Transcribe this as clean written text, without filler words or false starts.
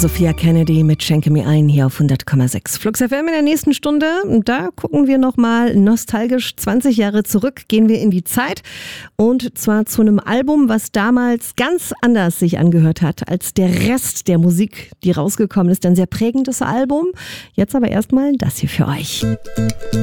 Sophia Kennedy mit Schenke mir ein hier auf 100,6. Flux FM in der nächsten Stunde. Da gucken wir nochmal nostalgisch 20 Jahre zurück, gehen wir in die Zeit. Und zwar zu einem Album, was damals ganz anders sich angehört hat als der Rest der Musik, die rausgekommen ist. Ein sehr prägendes Album. Jetzt aber erstmal das hier für euch.